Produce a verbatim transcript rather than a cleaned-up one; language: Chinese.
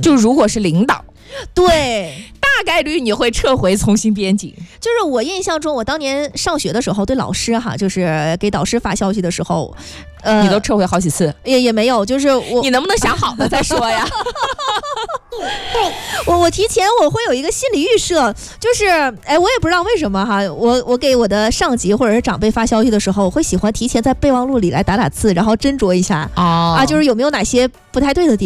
就如果是领导， 对， 大概率你会撤回重新编辑。 就是我印象中，我当年上学的时候，对老师哈，就是给导师发消息的时候，呃， 你都撤回好几次， 也也没有，就是我， 你能不能想好了再说呀？ 我我提前我会有一个心理预设，就是哎，我也不知道为什么哈，我我给我的上级或者是长辈发消息的时候，我会喜欢提前在备忘录里来打打字，然后斟酌一下、 哦、 啊，就是有没有哪些不太对的地方。